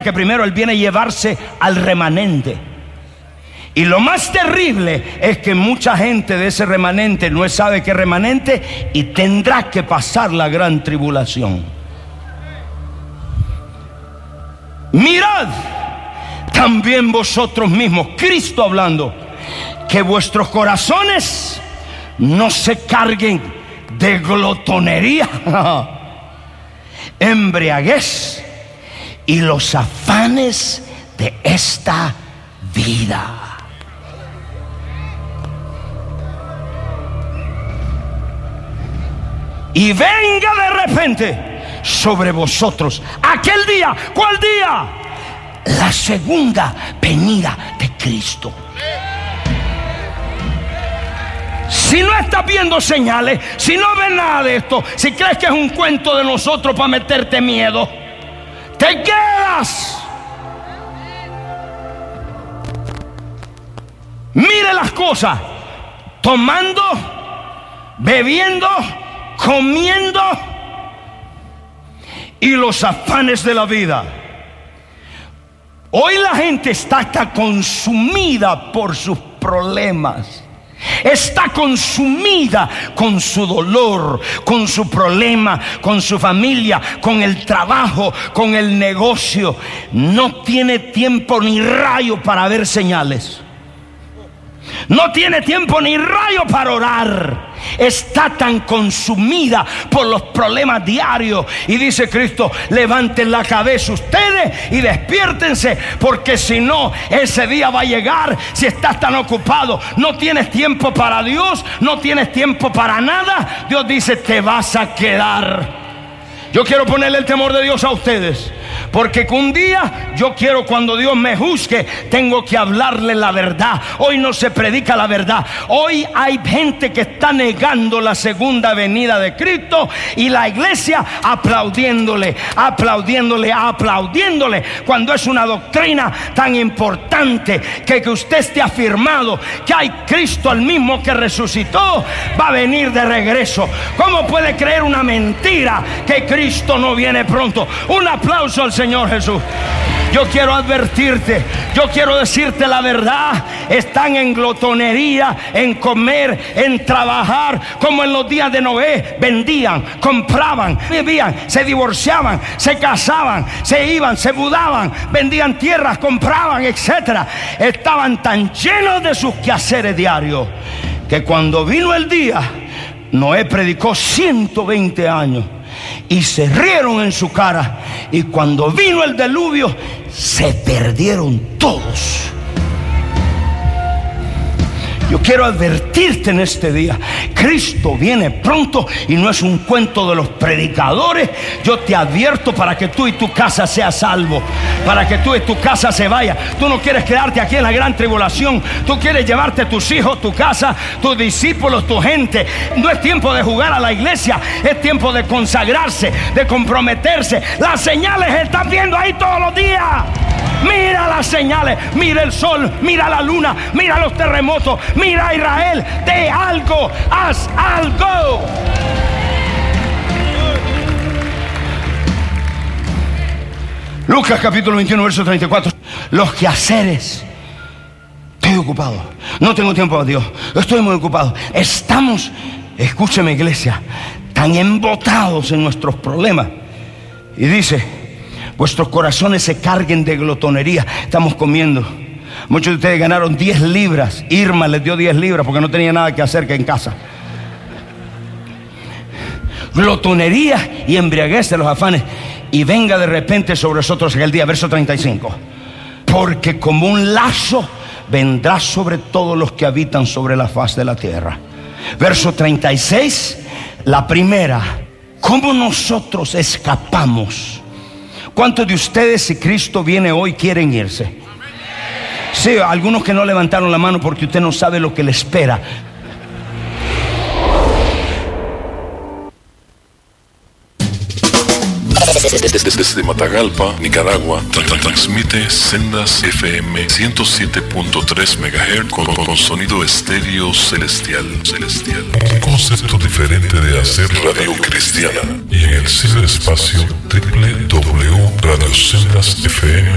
que primero Él viene a llevarse al remanente. Y lo más terrible es que mucha gente de ese remanente no sabe qué remanente y tendrá que pasar la gran tribulación. Mirad también vosotros mismos, Cristo hablando, que vuestros corazones no se carguen de glotonería, embriaguez y los afanes de esta vida. Y venga de repente sobre vosotros aquel día. ¿Cuál día? La segunda venida de Cristo. Si no estás viendo señales, si no ves nada de esto, si crees que es un cuento de nosotros para meterte miedo, te quedas. Mire las cosas: tomando, bebiendo, comiendo y los afanes de la vida. Hoy la gente está consumida por sus problemas. Está consumida con su dolor, con su problema, con su familia, con el trabajo, con el negocio. No tiene tiempo ni rayo para ver señales. No tiene tiempo ni rayo para orar. Está tan consumida por los problemas diarios. Y dice Cristo: levanten la cabeza ustedes y despiértense, porque si no, ese día va a llegar. Si estás tan ocupado, no tienes tiempo para Dios, no tienes tiempo para nada, Dios dice: te vas a quedar. Yo quiero ponerle el temor de Dios a ustedes, porque un día yo quiero, cuando Dios me juzgue, tengo que hablarle la verdad. Hoy no se predica la verdad. Hoy hay gente que está negando la segunda venida de Cristo, y la iglesia aplaudiéndole, cuando es una doctrina tan importante que usted esté afirmado que hay Cristo, el mismo que resucitó, va a venir de regreso. ¿Cómo puede creer una mentira que Cristo no viene pronto? Un aplauso al Señor Jesús. Yo quiero advertirte, yo quiero decirte la verdad. Están en glotonería, en comer, en trabajar, como en los días de Noé. Vendían, compraban, vivían, se divorciaban, se casaban, se iban, se mudaban, vendían tierras, compraban, etc. Estaban tan llenos de sus quehaceres diarios que cuando vino el día, Noé predicó 120 años y se rieron en su cara, y cuando vino el diluvio se perdieron todos. Yo quiero advertirte en este día: Cristo viene pronto y no es un cuento de los predicadores. Yo te advierto para que tú y tu casa seas salvo, para que tú y tu casa se vaya. Tú no quieres quedarte aquí en la gran tribulación. Tú quieres llevarte a tus hijos, tu casa, tus discípulos, tu gente. No es tiempo de jugar a la iglesia, es tiempo de consagrarse, de comprometerse. Las señales están viendo ahí todos los días. Mira las señales, mira el sol, mira la luna, mira los terremotos, mira a Israel. De algo, haz algo. Lucas capítulo 21 verso 34. Los quehaceres. Estoy ocupado, no tengo tiempo para Dios, estoy muy ocupado. Estamos, escúcheme iglesia, tan embotados en nuestros problemas. Y dice: vuestros corazones se carguen de glotonería. Estamos comiendo. Muchos de ustedes ganaron 10 libras. Irma les dio 10 libras porque no tenía nada que hacer que en casa. Glotonería y embriaguez de los afanes. Y venga de repente sobre nosotros aquel día. Verso 35. Porque como un lazo vendrá sobre todos los que habitan sobre la faz de la tierra. Verso 36. La primera. ¿Cómo nosotros escapamos? ¿Cuántos de ustedes, si Cristo viene hoy, quieren irse? Sí, algunos que no levantaron la mano porque usted no sabe lo que le espera. Desde Matagalpa, Nicaragua, transmite Sendas FM 107.3 MHz con sonido estéreo celestial. Un concepto diferente de hacer radio cristiana. Y en el ciberespacio www.radiosendasfm